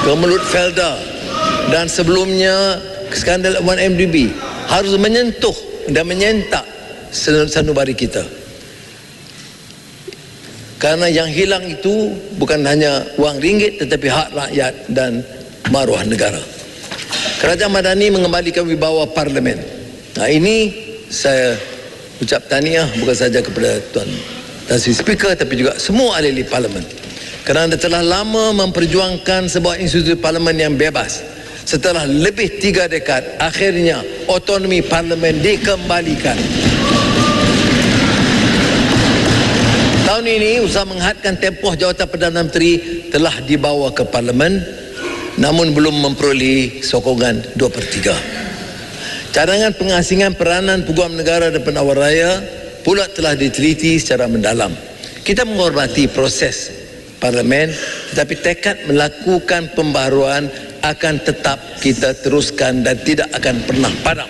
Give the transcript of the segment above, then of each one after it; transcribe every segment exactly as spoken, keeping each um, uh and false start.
Kemelut Felda dan sebelumnya skandal satu M D B harus menyentuh dan menyentak sanubari kita. Karena yang hilang itu bukan hanya wang ringgit tetapi hak rakyat dan maruah negara. Kerajaan Madani mengembalikan wibawa parlimen. Nah, ini saya ucap tahniah bukan saja kepada Tuan Tan Sri Speaker tapi juga semua ahli-ahli parlimen. Kerana telah lama memperjuangkan sebuah institusi parlimen yang bebas. Setelah lebih tiga dekad, akhirnya otonomi parlimen dikembalikan. Tahun ini, usaha menghadkan tempoh jawatan Perdana Menteri telah dibawa ke parlimen, namun belum memperoleh sokongan dua per tiga. Cadangan pengasingan peranan peguam negara dan penawar raya pula telah diteliti secara mendalam. Kita menghormati proses parlimen, tetapi tekad melakukan pembaharuan akan tetap kita teruskan dan tidak akan pernah padam.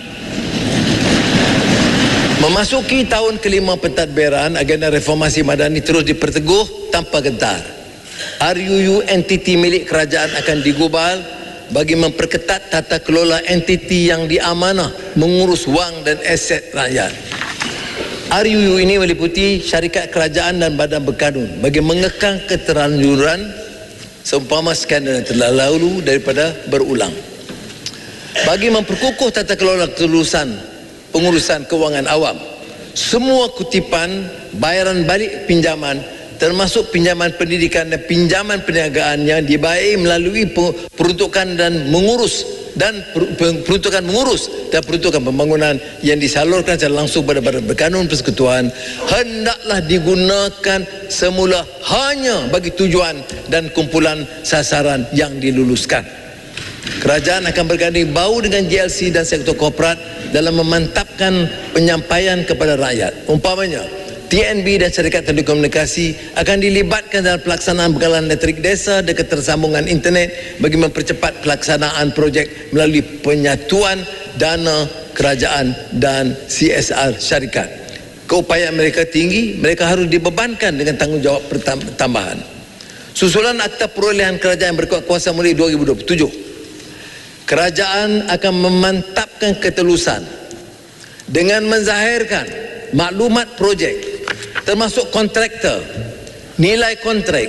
Memasuki tahun kelima pentadbiran, agenda reformasi madani terus diperteguh tanpa gentar. R U U entiti milik kerajaan akan digubal bagi memperketat tata kelola entiti yang diamanah mengurus wang dan aset rakyat. R U U ini meliputi syarikat kerajaan dan badan berkanun bagi mengekang keterlanjuran seumpama skandal yang telah lalu daripada berulang. Bagi memperkukuh tata kelola kelulusan pengurusan kewangan awam, semua kutipan bayaran balik pinjaman termasuk pinjaman pendidikan dan pinjaman perniagaan yang dibayar melalui peruntukan dan mengurus dan peruntukan mengurus dan peruntukan pembangunan yang disalurkan secara langsung pada badan berkanun persekutuan hendaklah digunakan semula hanya bagi tujuan dan kumpulan sasaran yang diluluskan. Kerajaan akan berganding bahu dengan J L C dan sektor korporat dalam memantapkan penyampaian kepada rakyat. Umpamanya, T N B dan syarikat telekomunikasi akan dilibatkan dalam pelaksanaan bekalan elektrik desa dan ketersambungan internet bagi mempercepat pelaksanaan projek melalui penyatuan dana kerajaan dan C S R syarikat. Keupayaan mereka tinggi, mereka harus dibebankan dengan tanggungjawab tambahan. Susulan Akta Perolehan Kerajaan yang berkuat kuasa mulai dua ribu dua puluh tujuh. Kerajaan akan memantapkan ketelusan dengan menzahirkan maklumat projek termasuk kontraktor, nilai kontrak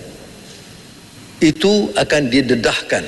itu akan didedahkan.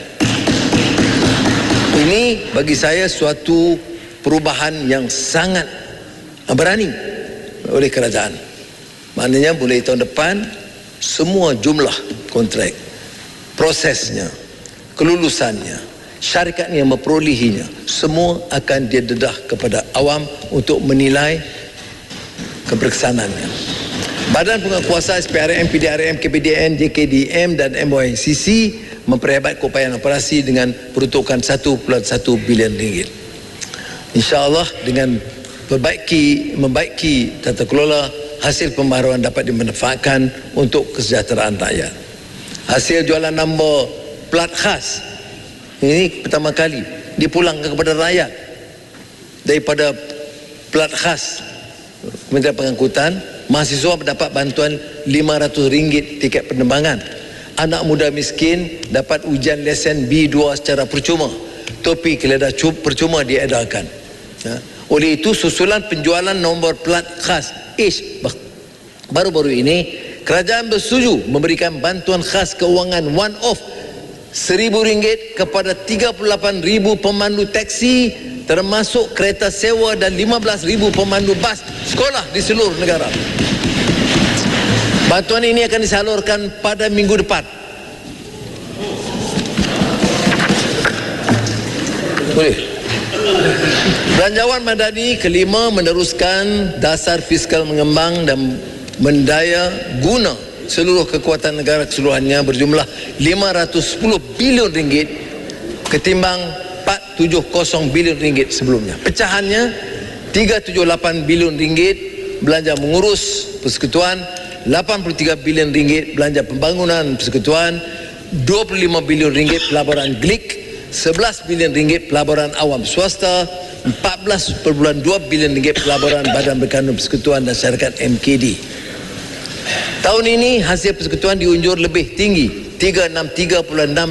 Ini bagi saya suatu perubahan yang sangat berani oleh kerajaan. Maknanya mulai tahun depan semua jumlah kontrak, prosesnya, kelulusannya, syarikat yang memperolehinya semua akan didedah kepada awam untuk menilai keberkesanannya. Badan Penguatkuasa S P R M, P D R M, K P D N, J K D M dan M Y C C memperhebat keupayaan operasi dengan peruntukan satu perpuluhan satu bilion ringgit. InsyaAllah dengan perbaiki, membaiki tata kelola, hasil pembaharuan dapat dimanfaatkan untuk kesejahteraan rakyat. Hasil jualan nombor plat khas ini pertama kali dipulangkan kepada rakyat daripada plat khas Kementerian Pengangkutan. Mahasiswa mendapat bantuan lima ratus ringgit tiket penerbangan. Anak muda miskin dapat ujian lesen B dua secara percuma. Topi keledar percuma diedarkan. Ya. Oleh itu susulan penjualan nombor plat khas H baru-baru ini kerajaan bersetuju memberikan bantuan khas keuangan one off seribu ringgit kepada tiga puluh lapan ribu pemandu taksi termasuk kereta sewa dan lima belas ribu pemandu bas sekolah di seluruh negara. Bantuan ini akan disalurkan pada minggu depan. Boleh. Belanjawan Madani kelima meneruskan dasar fiskal mengembang dan mendaya guna seluruh kekuatan negara keseluruhannya berjumlah lima ratus sepuluh bilion ringgit ketimbang empat ratus tujuh puluh bilion ringgit sebelumnya. Pecahannya tiga ratus tujuh puluh lapan bilion ringgit belanja mengurus persekutuan, lapan puluh tiga bilion ringgit belanja pembangunan persekutuan, dua puluh lima bilion ringgit pelaburan G L I C, sebelas bilion ringgit pelaburan awam swasta, empat belas perpuluhan dua bilion ringgit pelaburan badan berkanun persekutuan dan syarikat M K D. Tahun ini hasil persekutuan diunjur lebih tinggi, tiga ratus enam puluh tiga perpuluhan enam